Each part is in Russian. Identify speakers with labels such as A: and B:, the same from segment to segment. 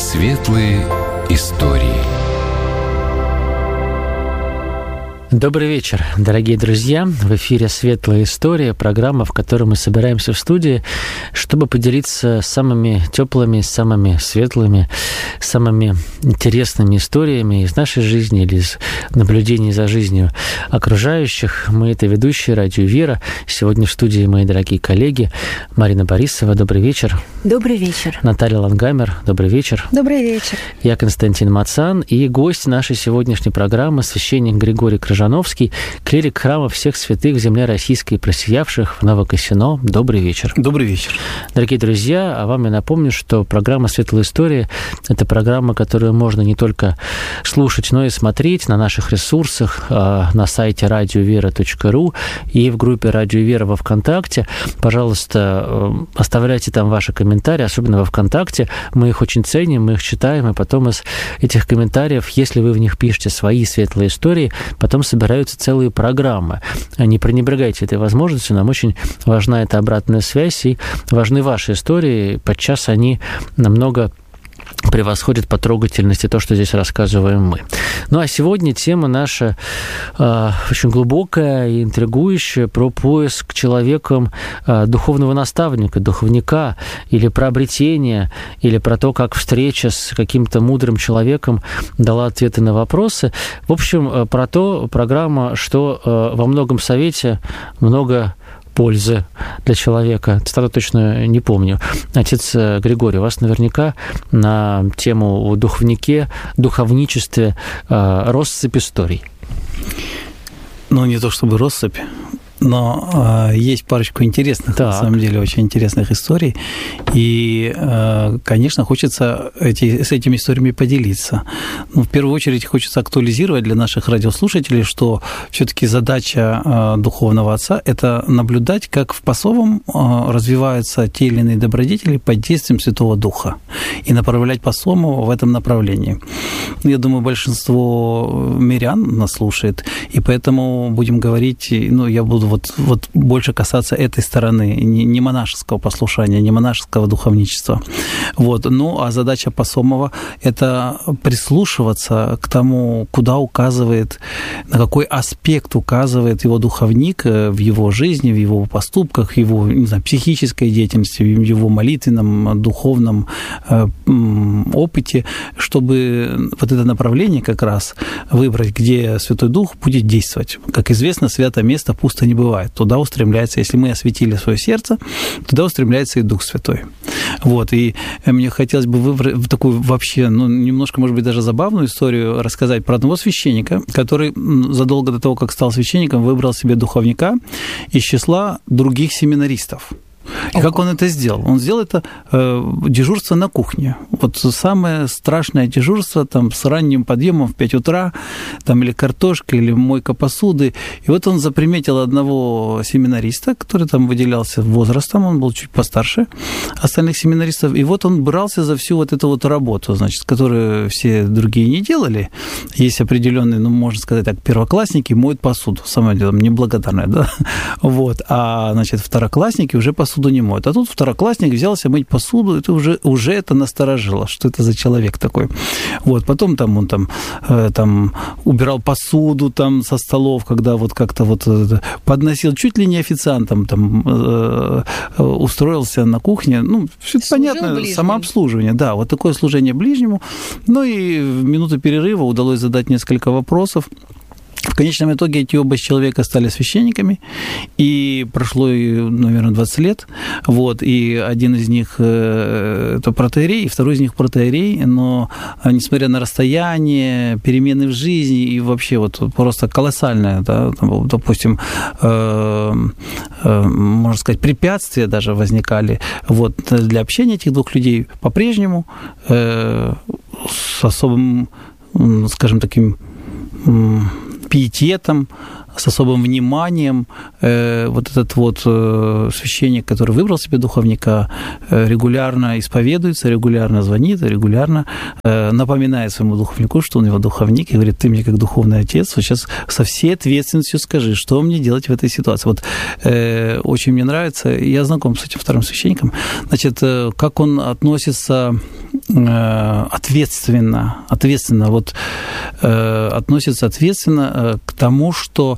A: Светлые истории.
B: Добрый вечер, дорогие друзья. В эфире «Светлая история», программа, в которой мы собираемся в студии, чтобы поделиться самыми теплыми, самыми светлыми, самыми интересными историями из нашей жизни или из наблюдений за жизнью окружающих. Мы — это ведущие радио «Вера». Сегодня в студии мои дорогие коллеги Марина Борисова. Добрый вечер.
C: Добрый вечер.
B: Наталья Лангамер. Добрый вечер.
C: Добрый вечер.
B: Я Константин Мацан. И гость нашей сегодняшней программы — священник Григорий Крыжановский, клирик храма всех святых в земле российской, просиявших в Новокосино. Добрый вечер.
D: Добрый вечер.
B: Дорогие друзья, а вам я напомню, что программа «Светлая история» — это программа, которую можно не только слушать, но и смотреть на наших ресурсах, на сайте radiovera.ru и в группе «Радио Вера» во ВКонтакте. Пожалуйста, оставляйте там ваши комментарии, особенно во ВКонтакте. Мы их очень ценим, мы их читаем, и потом из этих комментариев, если вы в них пишете свои светлые истории, потом собираются целые программы. Не пренебрегайте этой возможностью, нам очень важна эта обратная связь, и важны ваши истории. Подчас они намного превосходит по трогательности то, что здесь рассказываем мы. Ну а сегодня тема наша очень глубокая и интригующая, про поиск человеком духовного наставника, духовника, или про обретение, или про то, как встреча с каким-то мудрым человеком дала ответы на вопросы. В общем, про то программа, что во многом совете много пользы для человека. Цитату точно не помню. Отец Григорий, у вас наверняка на тему о духовнике, духовничестве россыпь историй.
D: Ну, не то чтобы россыпь, но есть парочку интересных, на самом деле, очень интересных историй. И, конечно, хочется с этими историями поделиться. Но в первую очередь хочется актуализировать для наших радиослушателей, что все-таки задача духовного отца – это наблюдать, как в посовом развиваются те или иные добродетели под действием Святого Духа, и направлять посому в этом направлении. Я думаю, большинство мирян нас слушает, и поэтому будем говорить, я буду вот больше касаться этой стороны, не монашеского послушания, не монашеского духовничества. Ну, а задача посомова – это прислушиваться к тому, куда указывает, на какой аспект указывает его духовник в его жизни, в его поступках, в его, психической деятельности, в его молитвенном, духовном опыте, чтобы вот это направление как раз выбрать, где Святой Дух будет действовать. Как известно, святое место пусто не бывает. Туда устремляется, если мы осветили свое сердце, туда устремляется и Дух Святой. И мне хотелось бы выбрать такую вообще, немножко, может быть, даже забавную историю рассказать про одного священника, который задолго до того, как стал священником, выбрал себе духовника из числа других семинаристов. И как он это сделал? Он сделал это дежурство на кухне. Самое страшное дежурство с ранним подъемом в 5 утра, или картошка, или мойка посуды. И он заприметил одного семинариста, который выделялся возрастом, он был чуть постарше остальных семинаристов. И он брался за всю эту работу, которую все другие не делали. Есть определенные, можно сказать так, первоклассники моют посуду. Самое дело, неблагодарное, да? А, второклассники уже посуду не моют. А тут второклассник взялся мыть посуду, это уже это насторожило, что это за человек такой. Потом он убирал посуду со столов, когда как-то подносил, чуть ли не официантом устроился на кухне. Все это понятно, ближнему. Самообслуживание, да, такое служение ближнему. И в минуту перерыва удалось задать несколько вопросов. В конечном итоге эти оба человека стали священниками, и прошло, наверное, 20 лет, и один из них это протоиерей, и второй из них протоиерей, но несмотря на расстояние, перемены в жизни и вообще просто колоссальное, да, допустим, можно сказать, препятствия даже возникали для общения этих двух людей по-прежнему с особым, скажем, таким пиететом, с особым вниманием. Этот священник, который выбрал себе духовника, регулярно исповедуется, регулярно звонит, регулярно напоминает своему духовнику, что он его духовник, и говорит: ты мне как духовный отец сейчас со всей ответственностью скажи, что мне делать в этой ситуации. Очень мне нравится, я знаком с этим вторым священником, как он относится ответственно вот, относится ответственно к тому, что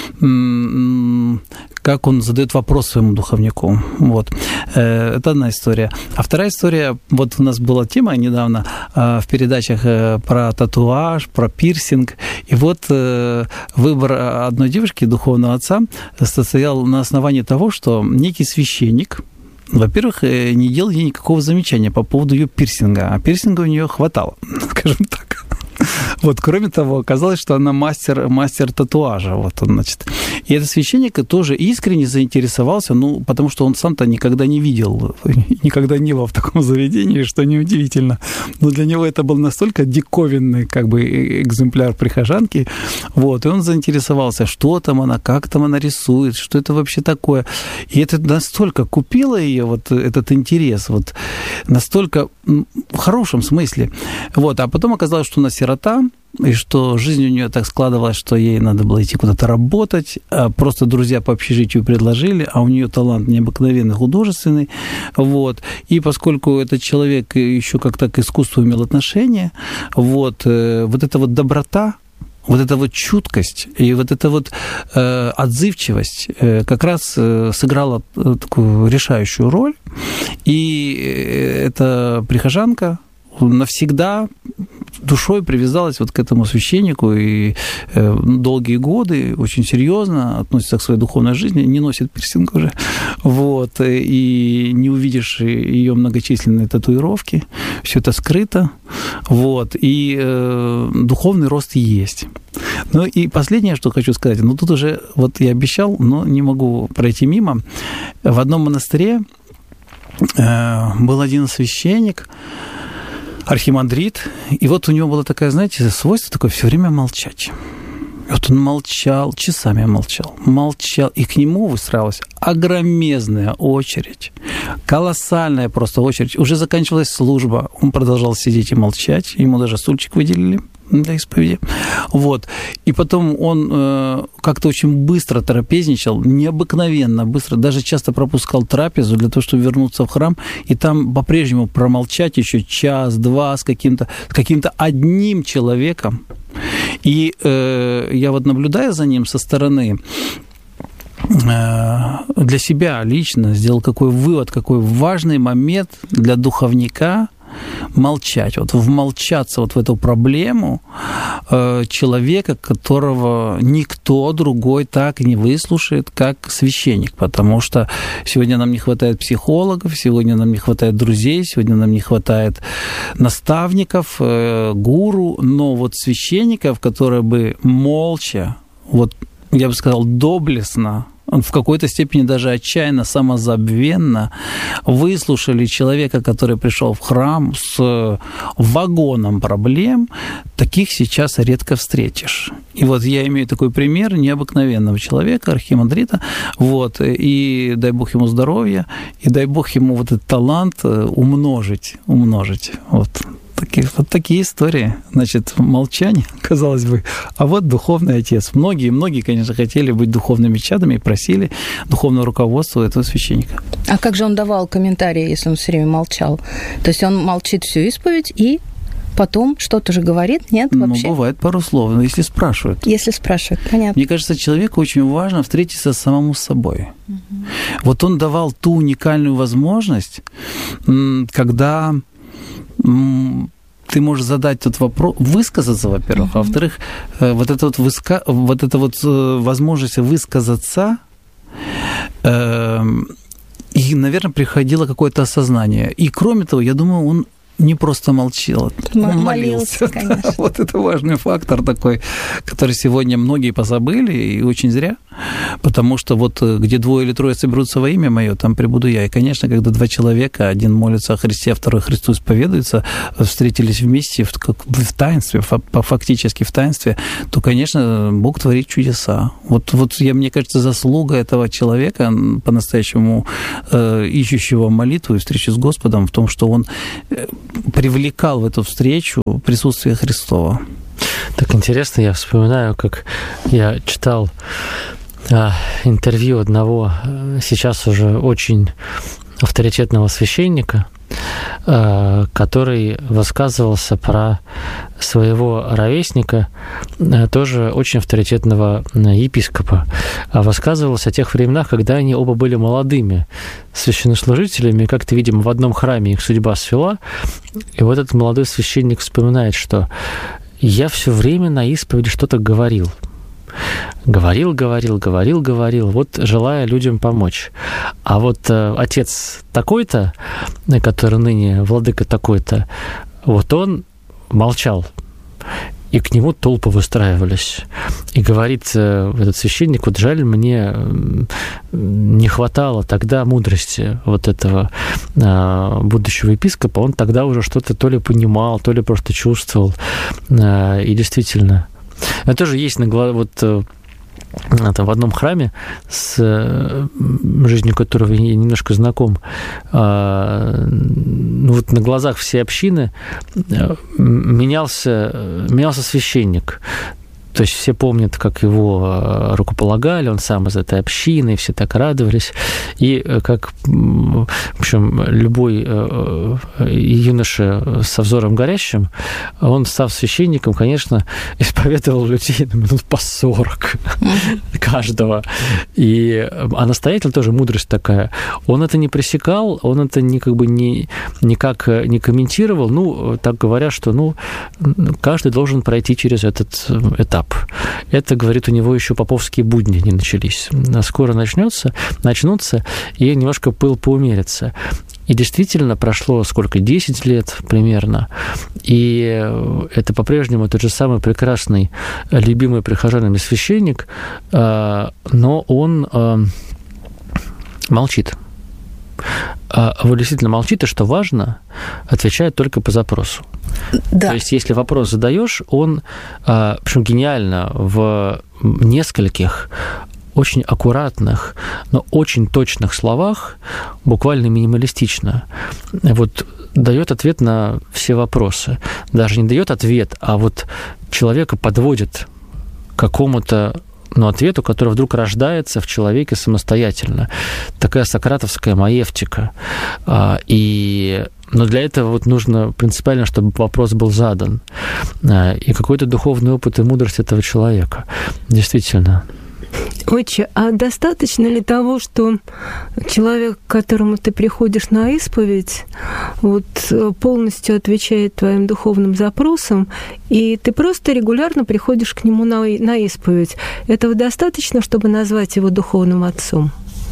D: как он задает вопрос своему духовнику. Вот. Это одна история. А вторая история, вот у нас была тема недавно в передачах про татуаж, про пирсинг, и вот выбор одной девушки, духовного отца, состоял на основании того, что некий священник, во-первых, не делал ей никакого замечания по поводу ее пирсинга, а пирсинга у нее хватало, скажем так. Вот, кроме того, оказалось, что она мастер татуажа. Вот он, значит. И этот священник тоже искренне заинтересовался, потому что он сам-то никогда не видел, никогда не был в таком заведении, что неудивительно. Но для него это был настолько диковинный экземпляр прихожанки. Вот, и он заинтересовался, что там она, как там она рисует, что это вообще такое. И это настолько купило ее, вот этот интерес, вот настолько в хорошем смысле. Вот, а потом оказалось, что она сирота, и что жизнь у нее так складывалась, что ей надо было идти куда-то работать, а просто друзья по общежитию предложили, а у нее талант необыкновенный, художественный, вот, и поскольку этот человек еще как-то к искусству имел отношение, вот эта вот доброта, вот эта вот чуткость и вот эта вот отзывчивость как раз сыграла такую решающую роль, и эта прихожанка навсегда душой привязалась вот к этому священнику и долгие годы очень серьезно относится к своей духовной жизни, не носит пирсинг уже, вот, и не увидишь ее многочисленные татуировки, все это скрыто, вот, и духовный рост есть. Ну и последнее, что хочу сказать, тут уже, вот я обещал, но не могу пройти мимо. В одном монастыре был один священник, архимандрит, и вот у него было такое, знаете, свойство такое все время молчать. И вот он молчал, часами молчал, и к нему выстраивалась огромезная очередь, колоссальная просто очередь. Уже заканчивалась служба, он продолжал сидеть и молчать, ему даже стульчик выделили для исповеди. Вот. И потом он как-то очень быстро трапезничал, необыкновенно быстро, даже часто пропускал трапезу для того, чтобы вернуться в храм, и там по-прежнему промолчать еще час-два с каким-то одним человеком. И я вот наблюдая за ним со стороны, для себя лично сделал какой вывод, какой важный момент для духовника молчать, вот вмолчаться вот в эту проблему человека, которого никто другой так не выслушает, как священник, потому что сегодня нам не хватает психологов, сегодня нам не хватает друзей, сегодня нам не хватает наставников, гуру, но вот священников, которые бы молча, вот я бы сказал, доблестно, в какой-то степени даже отчаянно, самозабвенно выслушали человека, который пришел в храм с вагоном проблем, таких сейчас редко встретишь. И вот я имею такой пример необыкновенного человека, архимандрита, вот, и дай Бог ему здоровья, и дай Бог ему вот этот талант умножить, вот. Вот такие истории. Значит, молчание, казалось бы, а вот духовный отец. Многие, конечно, хотели быть духовными чадами и просили духовного руководства этого священника.
C: А как же он давал комментарии, если он все время молчал? То есть он молчит всю исповедь и потом что-то же говорит, нет, вообще?
D: Бывает пару слов, если спрашивают.
C: Если спрашивают, понятно.
D: Мне кажется, человеку очень важно встретиться с самому собой. Угу. Вот он давал ту уникальную возможность, когда ты можешь задать тот вопрос, высказаться, во-первых, а во-вторых, вот эта вот возможность высказаться, и, наверное, приходило какое-то осознание. И, кроме того, я думаю, он не просто молчал, он молился. Да, вот это важный фактор такой, который сегодня многие позабыли, и очень зря, потому что вот где двое или трое соберутся во имя Мое, там пребуду я. И, конечно, когда два человека, один молится о Христе, а второй Христу исповедуется, встретились вместе в таинстве, фактически в таинстве, то, конечно, Бог творит чудеса. Вот мне кажется, заслуга этого человека, по-настоящему ищущего молитву и встречу с Господом, в том, что он привлекал в эту встречу присутствие Христова.
B: Так интересно, я вспоминаю, как я читал интервью одного сейчас уже очень авторитетного священника, который высказывался про своего ровесника, тоже очень авторитетного епископа. Высказывался о тех временах, когда они оба были молодыми священнослужителями, как-то, видимо, в одном храме их судьба свела. И вот этот молодой священник вспоминает, что «я все время на исповеди что-то говорил». Говорил, вот желая людям помочь. А вот отец такой-то, который ныне владыка такой-то, вот он молчал, и к нему толпы выстраивались. И говорит этот священник, вот жаль, мне не хватало тогда мудрости вот этого будущего епископа, он тогда уже что-то то ли понимал, то ли просто чувствовал. И действительно, это тоже есть в одном храме, с жизнью которого я немножко знаком, вот на глазах всей общины менялся священник. То есть все помнят, как его рукополагали, он сам из этой общины, все так радовались. И как, в общем, любой юноша со взором горящим, он, став священником, конечно, исповедовал людей на минут по 40 каждого. А настоятель тоже мудрость такая. Он это не пресекал, он это никак не комментировал. Ну, так говоря, что каждый должен пройти через этот этап. Это, говорит, у него еще поповские будни не начались. Скоро начнутся, и немножко пыл поумерится. И действительно прошло сколько? 10 лет примерно. И это по-прежнему тот же самый прекрасный, любимый прихожанами священник, но он молчит. Вы действительно молчите, что важно, отвечает только по запросу. Да. То есть, если вопрос задаешь, он, причем гениально, в нескольких очень аккуратных, но очень точных словах, буквально минималистично, вот дает ответ на все вопросы. Даже не дает ответ, а вот человека подводит к какому-то ответу, который вдруг рождается в человеке самостоятельно. Такая сократовская маевтика. Но для этого вот нужно принципиально, чтобы вопрос был задан. И какой-то духовный опыт и мудрость этого человека. Действительно.
E: Отче, а достаточно ли того, что человек, к которому ты приходишь на исповедь, вот полностью отвечает твоим духовным запросам, и ты просто регулярно приходишь к нему на исповедь? Этого достаточно, чтобы назвать его духовным отцом?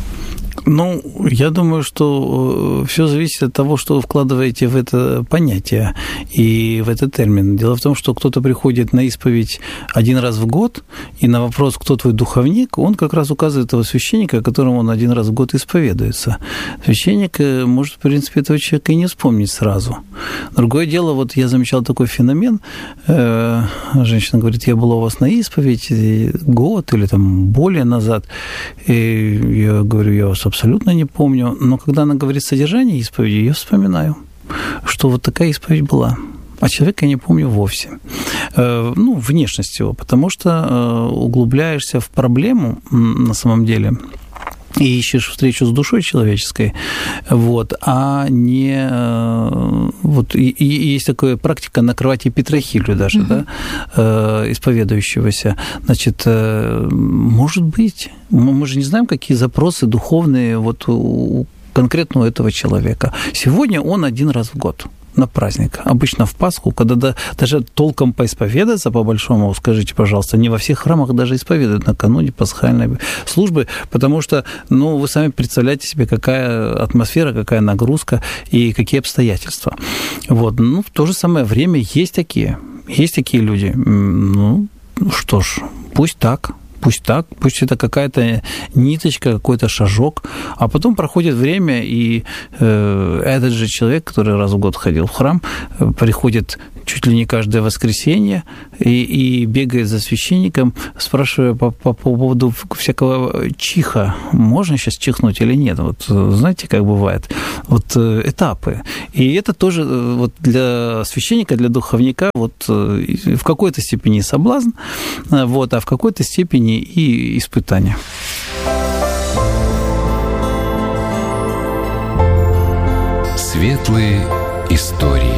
D: Я думаю, что все зависит от того, что вы вкладываете в это понятие и в этот термин. Дело в том, что кто-то приходит на исповедь один раз в год, и на вопрос, кто твой духовник, он как раз указывает того священника, которому он один раз в год исповедуется. Священник может, в принципе, этого человека и не вспомнить сразу. Другое дело, вот я замечал такой феномен. Женщина говорит, я была у вас на исповедь год или более назад. И я говорю, я вас абсолютно не помню, но когда она говорит содержание исповеди, я вспоминаю, что вот такая исповедь была. А человека я не помню вовсе. Внешность его, потому что углубляешься в проблему на самом деле и ищешь встречу с душой человеческой, а не... И есть такая практика накрывать епитрахилию даже, исповедующегося. Значит, может быть, мы же не знаем, какие запросы духовные у конкретно у этого человека. Сегодня он один раз в год на праздник, обычно в Пасху, когда даже толком поисповедаться, по-большому, скажите, пожалуйста, не во всех храмах даже исповедуют накануне пасхальной службы, потому что, вы сами представляете себе, какая атмосфера, какая нагрузка и какие обстоятельства. В то же самое время есть такие люди. Что ж, пусть так. Пусть это какая-то ниточка, какой-то шажок, а потом проходит время, и этот же человек, который раз в год ходил в храм, приходит чуть ли не каждое воскресенье и бегает за священником, спрашивая по поводу всякого чиха, можно сейчас чихнуть или нет. Знаете, как бывает? Этапы. И это тоже для священника, для духовника в какой-то степени соблазн, а в какой-то степени и испытание.
A: Светлые истории.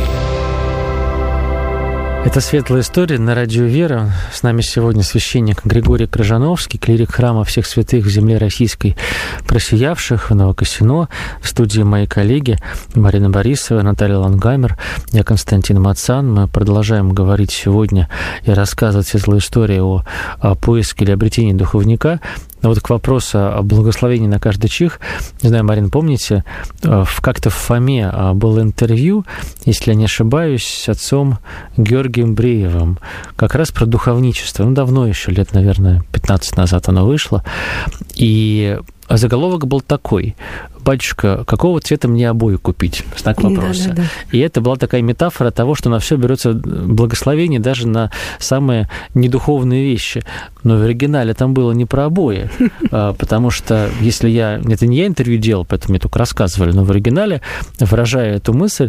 B: Это «Светлая история» на радио «Вера». С нами сегодня священник Григорий Крыжановский, клирик храма всех святых в земле российской просиявших в Новокосино. В студии мои коллеги Марина Борисова, Наталья Лангамер, я Константин Мацан. Мы продолжаем говорить сегодня и рассказывать светлую историю о поиске или обретении духовника. Но вот к вопросу о благословении на каждый чих, не знаю, Марин, помните, как-то в Фоме было интервью, если я не ошибаюсь, с отцом Георгием Бреевым, как раз про духовничество. Давно еще, лет, наверное, 15 назад оно вышло. И заголовок был такой: «Батюшка, какого цвета мне обои купить?» Знак вопроса. Да. И это была такая метафора того, что на все берется благословение, даже на самые недуховные вещи. Но в оригинале там было не про обои, потому что если это не я интервью делал, поэтому мне только рассказывали, но в оригинале, выражая эту мысль,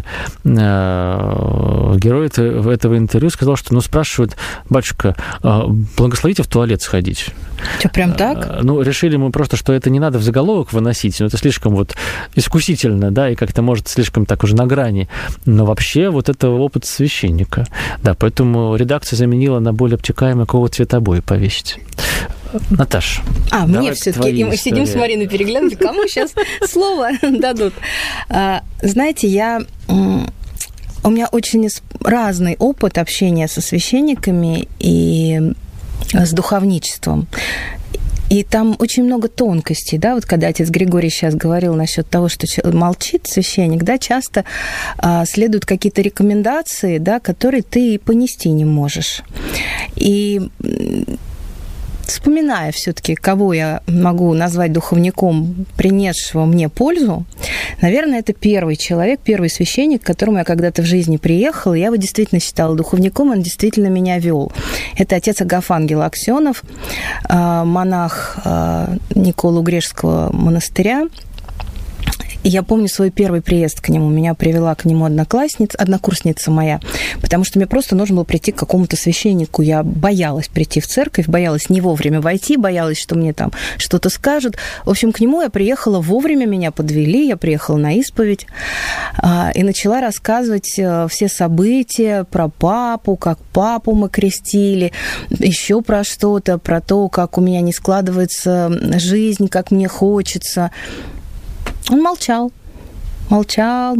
B: герой этого интервью сказал, что, спрашивают: «Батюшка, благословите в туалет сходить».
C: Что, прям так?
B: Решили мы просто, что это не надо в заголовок выносить, но это слишком искусительно, да, и как-то, может, слишком так уже на грани. Но вообще это опыт священника. Да, поэтому редакция заменила на более обтекаемый, какого цвета обои повесить. Наташа.
C: Мне все-таки, и мы сидим с Мариной переглянули, кому сейчас слово дадут. Знаете, у меня очень разный опыт общения со священниками и с духовничеством. И там очень много тонкостей, да, когда отец Григорий сейчас говорил насчет того, что молчит священник, да, часто следуют какие-то рекомендации, да, которые ты понести не можешь. И вспоминая все-таки, кого я могу назвать духовником, принесшего мне пользу, наверное, это первый человек, первый священник, к которому я когда-то в жизни приехала. Я его действительно считала духовником, он действительно меня вел. Это отец Агафангел Аксенов, монах Николо-Грешского монастыря. И я помню свой первый приезд к нему. Меня привела к нему однокурсница моя, потому что мне просто нужно было прийти к какому-то священнику. Я боялась прийти в церковь, боялась не вовремя войти, боялась, что мне там что-то скажут. В общем, к нему я приехала вовремя, меня подвели, я приехала на исповедь и начала рассказывать все события про папу, как папу мы крестили, еще про что-то, про то, как у меня не складывается жизнь, как мне хочется. Он молчал. Молчал.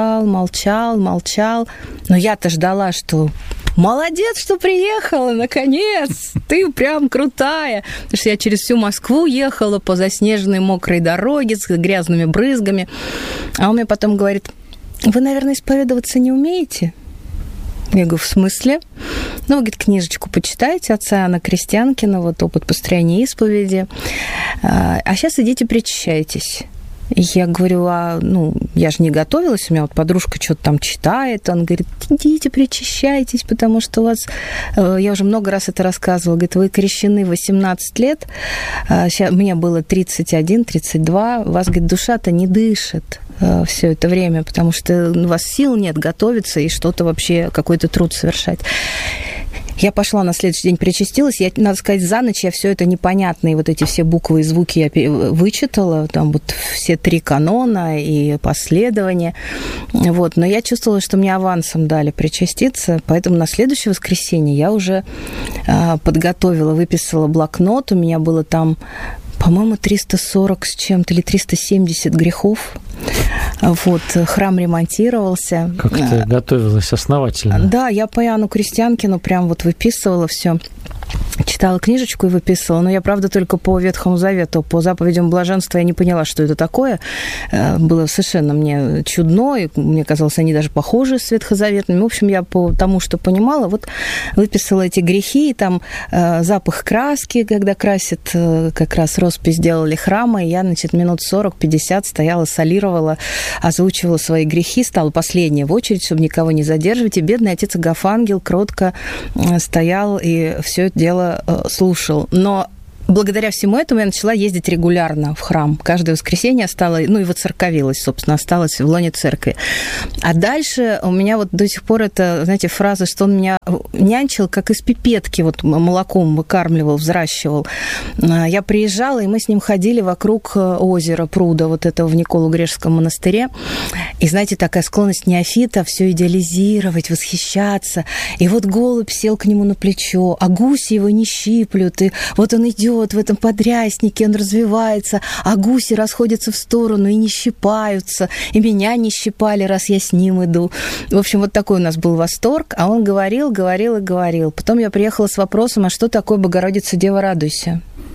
C: Но я-то ждала, что молодец, что приехала, наконец, ты прям крутая. Потому что я через всю Москву ехала по заснеженной мокрой дороге с грязными брызгами. А он мне потом говорит: вы, наверное, исповедоваться не умеете? Я говорю: в смысле? Вы, говорит, книжечку почитайте отца Иоанна Крестьянкина, опыт построения исповеди. А сейчас идите причащайтесь. Я говорю: я же не готовилась, у меня подружка что-то там читает. Он говорит: идите, причащайтесь, потому что у вас... Я уже много раз это рассказывала. Говорит: вы крещены 18 лет, мне было 31, 32, у вас, говорит, душа-то не дышит все это время, потому что у вас сил нет готовиться и что-то вообще, какой-то труд совершать. Я пошла на следующий день, причастилась. Надо сказать, за ночь я все это непонятные эти все буквы и звуки я вычитала. Там все 3 канона и последования. Но я чувствовала, что мне авансом дали причаститься. Поэтому на следующее воскресенье я уже подготовила, выписала блокнот. У меня было там, по-моему, 340 с чем-то или 370 грехов. Храм ремонтировался.
B: Как ты готовилась основательно.
C: Да, я по Иоанну Крестьянкину прям выписывала все. Читала книжечку и выписывала, но я, правда, только по Ветхому Завету, по заповедям блаженства я не поняла, что это такое. Было совершенно мне чудно, и мне казалось, они даже похожи с ветхозаветными. В общем, я по тому, что понимала, выписала эти грехи, и там запах краски, когда красят, как раз роспись делали храма, и я, минут 40-50 стояла, солировала, озвучивала свои грехи, стала последняя в очередь, чтобы никого не задерживать, и бедный отец Агафангел кротко стоял и все это дело слушал. Но благодаря всему этому я начала ездить регулярно в храм. Каждое воскресенье стала, и воцерковилась, собственно, осталась в лоне церкви. А дальше у меня вот до сих пор это, знаете, фраза, что он меня нянчил, как из пипетки, вот молоком выкармливал, взращивал. Я приезжала, и мы с ним ходили вокруг озера, пруда, вот этого в Николо-Грешском монастыре. И, знаете, такая склонность неофита все идеализировать, восхищаться. И вот голубь сел к нему на плечо, а гуси его не щиплют, и вот он идет в этом подряснике, он развивается, а гуси расходятся в сторону и не щипаются, и меня не щипали, раз я с ним иду. В общем, вот такой у нас был восторг, а он говорил. Потом я приехала с вопросом, а что такое «Богородица, Дева, радуйся»?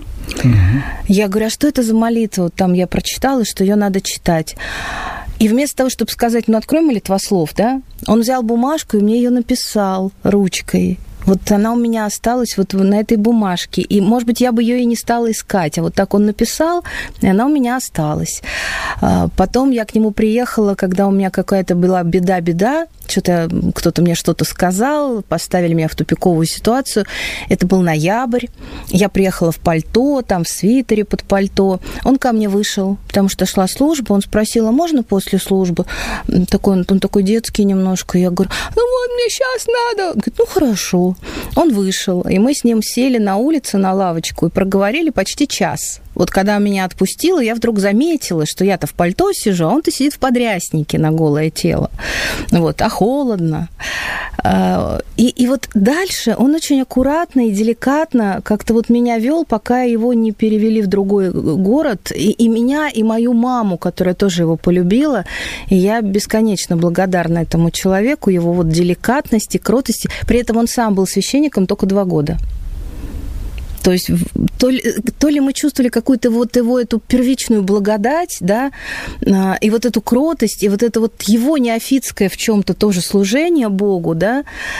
C: Я говорю, а что это за молитва? Там я прочитала, что ее надо читать. И вместо того, чтобы сказать, открой молитвослов, да, он взял бумажку и мне ее написал ручкой. Вот она у меня осталась вот на этой бумажке. И, может быть, я бы ее и не стала искать. А вот так он написал, и она у меня осталась. Потом я к нему приехала, когда у меня какая-то была беда. Что-то кто-то мне что-то сказал, поставили меня в тупиковую ситуацию. Это был ноябрь. Я приехала в пальто, там в свитере под пальто. Он ко мне вышел, потому что шла служба. Он спросил, а можно после службы? Он такой детский немножко. Я говорю, мне сейчас надо. Он говорит, хорошо. Он вышел, и мы с ним сели на улице на лавочку и проговорили почти час. Вот когда меня отпустило, я вдруг заметила, что я-то в пальто сижу, а он-то сидит в подряснике на голое тело. Вот, а холодно. И вот дальше он очень аккуратно и деликатно как-то вот меня вел, пока его не перевели в другой город. И меня, и мою маму, которая тоже его полюбила. И я бесконечно благодарна этому человеку, его вот деликатности, кротости. При этом он сам был священником только 2 года. То есть то ли мы чувствовали какую-то вот его эту первичную благодать, да, и вот эту кротость, и вот это вот его неофитское в чем-то тоже служение Богу, да,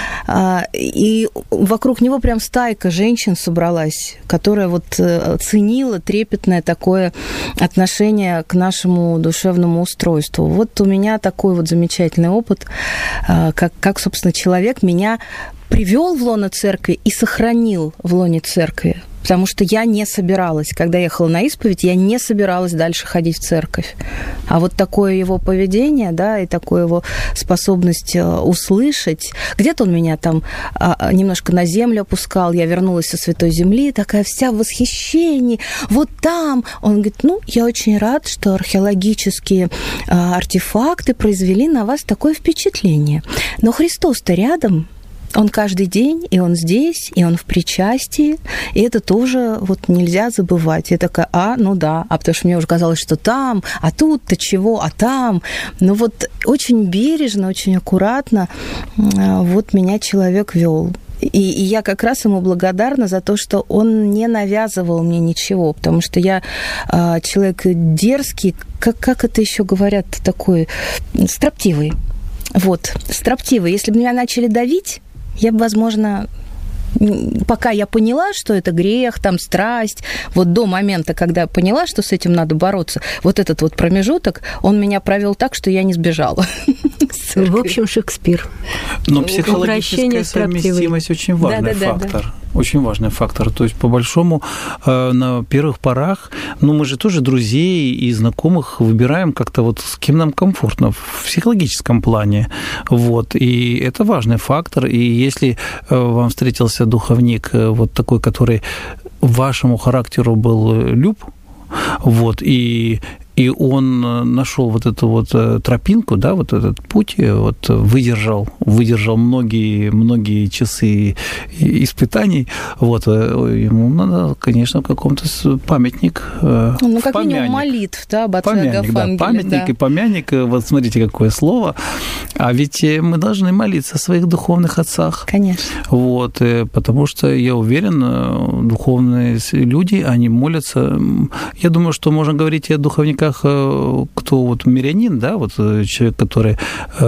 C: и вокруг него прям стайка женщин собралась, которая вот ценила трепетное такое отношение к нашему душевному устройству. Вот у меня такой вот замечательный опыт, как собственно, человек меня привел в лоно церкви и сохранил в лоне церкви. Потому что я не собиралась. Когда ехала на исповедь, я не собиралась дальше ходить в церковь. А вот такое его поведение, да, и такое его способность услышать. Где-то он меня там немножко на землю опускал. Я вернулась со Святой Земли, такая вся в восхищении. Вот там. Он говорит, я очень рад, что археологические артефакты произвели на вас такое впечатление. Но Христос-то рядом. Он каждый день, и он здесь, и он в причастии, и это тоже вот нельзя забывать. Я такая, потому что мне уже казалось, что там, а тут-то чего, а там. Вот очень бережно, очень аккуратно вот меня человек вел. И я как раз ему благодарна за то, что он не навязывал мне ничего, потому что я человек дерзкий, как это еще говорят, такой строптивый. Вот, строптивый. Если бы меня начали давить, я бы, возможно, пока я поняла, что это грех, там страсть, вот до момента, когда я поняла, что с этим надо бороться, вот этот вот промежуток, он меня провел так, что я не сбежала.
E: В общем, Шекспир.
D: Но психологическая совместимость очень важный фактор. Да. Очень важный фактор. То есть, по большому, на первых порах, мы же тоже друзей и знакомых выбираем как-то вот с кем нам комфортно в психологическом плане. Вот. И это важный фактор. И если вам встретился духовник вот такой, который вашему характеру был люб, вот, и он нашел вот эту вот тропинку, да, вот этот путь, вот выдержал многие часы испытаний. Вот ему надо, конечно, в каком-то памятник.
C: Как минимум молитв, да, об отце Агафангеле.
D: Памятник и помяник. Вот смотрите, какое слово. А ведь мы должны молиться о своих духовных отцах.
C: Конечно.
D: Вот, потому что я уверен, духовные люди, они молятся. Я думаю, что можно говорить и о духовниках, кто вот мирянин, да, вот человек, который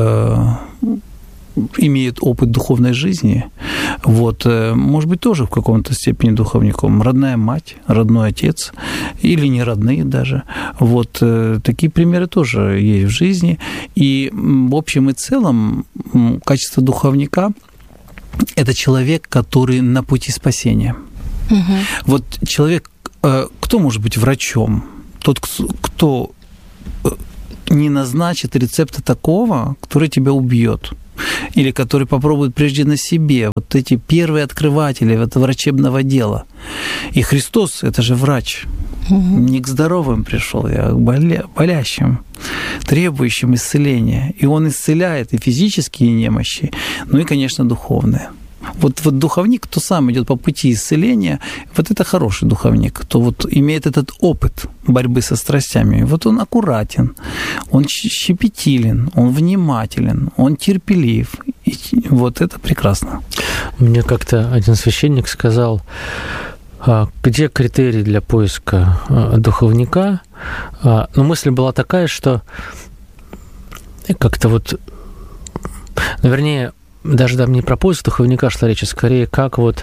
D: имеет опыт духовной жизни, вот, может быть, тоже в каком-то степени духовником. Родная мать, родной отец, или не родные даже. Вот, такие примеры тоже есть в жизни. И в общем и целом качество духовника – это человек, который на пути спасения. Угу. Вот человек, кто может быть врачом? Тот, кто не назначит рецепта такого, который тебя убьет, или который попробует прежде на себе. Вот эти первые открыватели этого врачебного дела. И Христос – это же врач. Не к здоровым пришел, а к болящим, требующим исцеления. И он исцеляет и физические немощи, ну и, конечно, духовные. Вот духовник, кто сам идет по пути исцеления, вот это хороший духовник, кто вот имеет этот опыт борьбы со страстями. Вот он аккуратен, он щепетилен, он внимателен, он терпелив. И вот это прекрасно.
B: Мне как-то один священник сказал, где критерий для поиска духовника. Но мысль была такая, что как-то вот, ну, вернее, даже там не про поиск духовника шла речь, а скорее как вот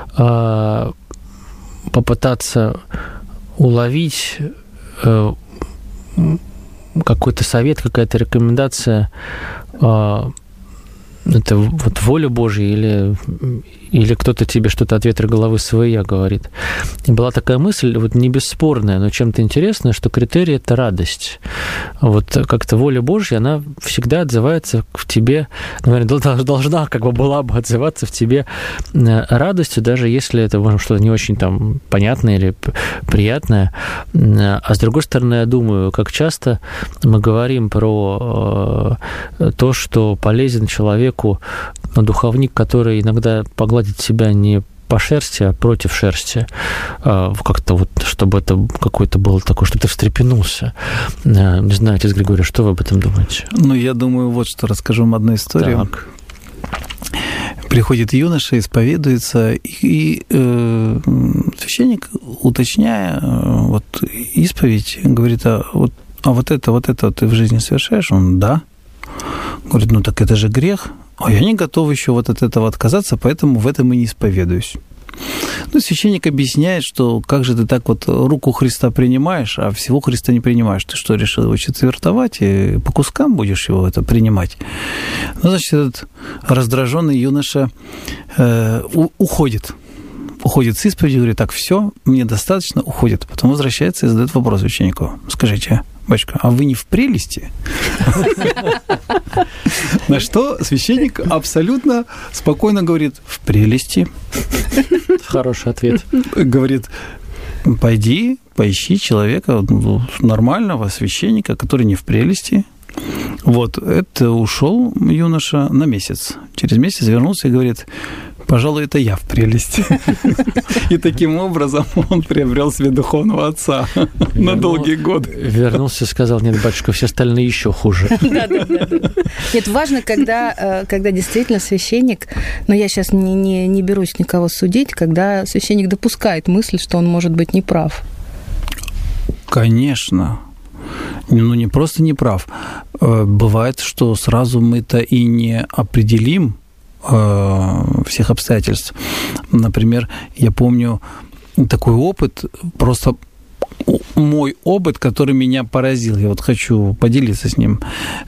B: попытаться уловить какой-то совет, какая-то рекомендация, это вот воля Божья или кто-то тебе что-то от ветра головы своя говорит. И была такая мысль, вот не бесспорная, но чем-то интересная, что критерий – это радость. Вот как-то воля Божья, она всегда отзывается в тебе, наверное, должна, как бы была бы отзываться в тебе радостью, даже если это, может, что-то не очень там понятное или приятное. А с другой стороны, я думаю, как часто мы говорим про то, что полезен человеку, но духовник, который иногда погладит себя не по шерсти, а против шерсти, как-то вот, чтобы это какой-то был такой, чтобы ты встрепенулся. Не знаю, отец Григорий, что вы об этом думаете?
D: Ну, я думаю, вот что, расскажу вам одну историю. Так. Приходит юноша, исповедуется, и священник, уточняя вот исповедь, говорит, а вот это ты в жизни совершаешь? Он, да. Говорит, ну так это же грех. А я не готов еще вот от этого отказаться, поэтому в этом и не исповедуюсь. Ну, священник объясняет, что как же ты так вот руку Христа принимаешь, а всего Христа не принимаешь. Ты что, решил его четвертовать и по кускам будешь его это принимать? Ну, значит, этот раздраженный юноша уходит с исповеди, говорит, так, все, мне достаточно, уходит. Потом возвращается и задает вопрос священнику. Скажите, батюшка, а вы не в прелести? На что священник абсолютно спокойно говорит, в прелести.
B: Хороший ответ.
D: Говорит, пойди, поищи человека нормального священника, который не в прелести. Вот, это ушел юноша на месяц. Через месяц вернулся и говорит, пожалуй, это я в прелести. И таким образом он приобрел себе духовного отца на долгие годы.
B: Вернулся и сказал, нет, батюшка, все остальные еще хуже.
C: Да. Нет, важно, когда действительно священник, но я сейчас не берусь никого судить, когда священник допускает мысль, что он может быть неправ.
D: Конечно. Ну, не просто неправ. Бывает, что сразу мы-то и не определим всех обстоятельств. Например, я помню такой опыт, просто мой опыт, который меня поразил. Я вот хочу поделиться с ним.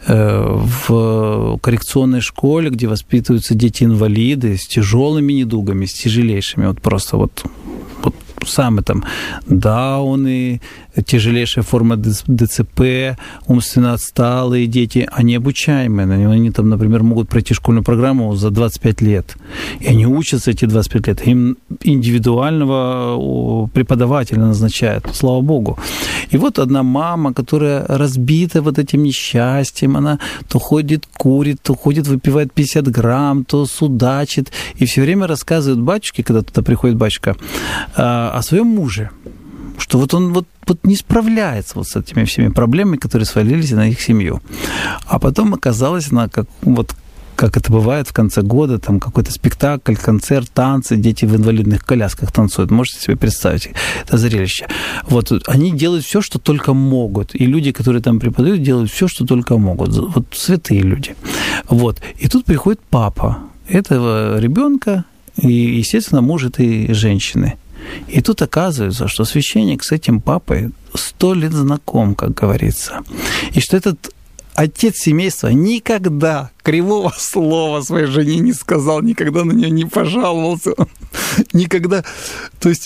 D: В коррекционной школе, где воспитываются дети-инвалиды с тяжелыми недугами, с тяжелейшими, вот просто вот самые там дауны, тяжелейшая форма ДЦП, умственно отсталые дети, они обучаемые. Они там, например, могут пройти школьную программу за 25 лет. И они учатся эти 25 лет. Им индивидуального преподавателя назначают, слава богу. И вот одна мама, которая разбита вот этим несчастьем, она то ходит, курит, то ходит, выпивает 50 грамм, то судачит. И все время рассказывает батюшке, когда туда приходит батюшка, о своем муже, что вот он вот не справляется вот с этими всеми проблемами, которые свалились на их семью. А потом оказалось, как это бывает в конце года, там какой-то спектакль, концерт, танцы, дети в инвалидных колясках танцуют. Можете себе представить это зрелище? Вот они делают все, что только могут. И люди, которые там преподают, делают все, что только могут. Вот святые люди. Вот. И тут приходит папа этого ребенка и, естественно, муж этой женщины. И тут оказывается, что священник с этим папой 100 лет знаком, как говорится. И что этот отец семейства никогда кривого слова своей жене не сказал, никогда на нее не пожаловался, никогда. То есть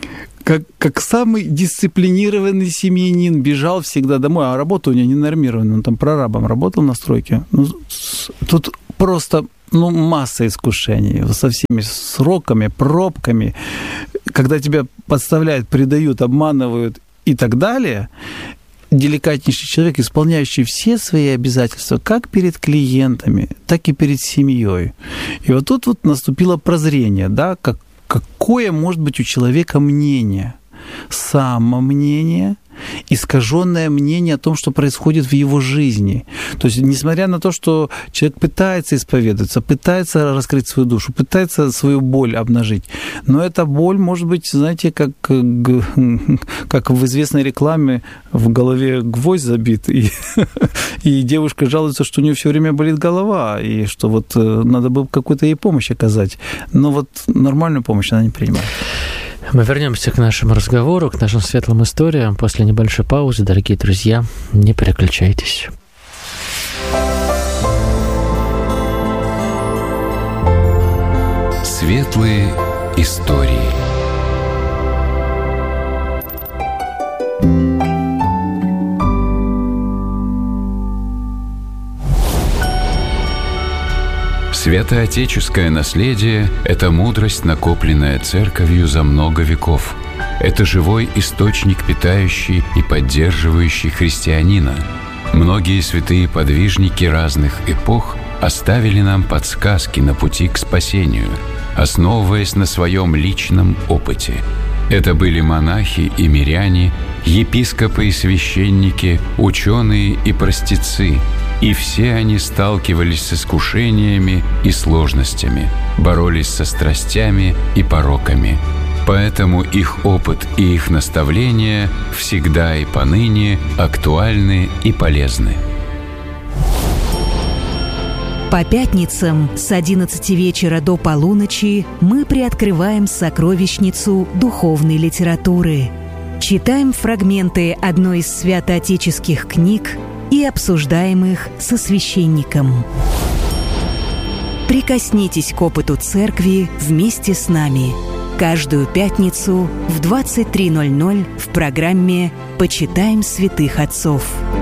D: как самый дисциплинированный семьянин бежал всегда домой, а работа у него не нормированная, он там прорабом работал на стройке. Тут просто масса искушений со всеми сроками, пробками, когда тебя подставляют, предают, обманывают и так далее. Деликатнейший человек, исполняющий все свои обязательства, как перед клиентами, так и перед семьей. И вот тут вот наступило прозрение, да, какое может быть у человека мнение, самомнение, искаженное мнение о том, что происходит в его жизни. То есть, несмотря на то, что человек пытается исповедоваться, пытается раскрыть свою душу, пытается свою боль обнажить, но эта боль может быть, знаете, как в известной рекламе, в голове гвоздь забит, и девушка жалуется, что у нее все время болит голова, и что вот надо бы какую-то ей помощь оказать. Но вот нормальную помощь она не принимает.
B: Мы вернемся к нашему разговору, к нашим светлым историям после небольшой паузы. Дорогие друзья, не переключайтесь.
A: Светлые истории. Святоотеческое наследие – это мудрость, накопленная Церковью за много веков. Это живой источник, питающий и поддерживающий христианина. Многие святые подвижники разных эпох оставили нам подсказки на пути к спасению, основываясь на своем личном опыте. Это были монахи и миряне, епископы и священники, ученые и простецы. И все они сталкивались с искушениями и сложностями, боролись со страстями и пороками. Поэтому их опыт и их наставления всегда и поныне актуальны и полезны.
F: По пятницам с 11 вечера до полуночи мы приоткрываем сокровищницу духовной литературы. Читаем фрагменты одной из святоотеческих книг и обсуждаем их со священником. Прикоснитесь к опыту Церкви вместе с нами. Каждую пятницу в 23:00 в программе «Почитаем святых отцов».